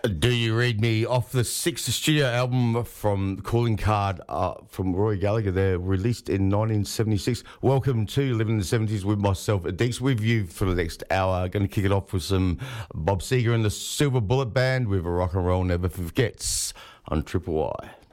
Do You Read Me off the sixth studio album from Calling Card from Roy Gallagher there, released in 1976. Welcome to Living in the 70s with myself, Deeks, with you for the next hour. Going to kick it off with some Bob Seger and the Silver Bullet Band with A Rock and Roll Never Forgets on Triple Y.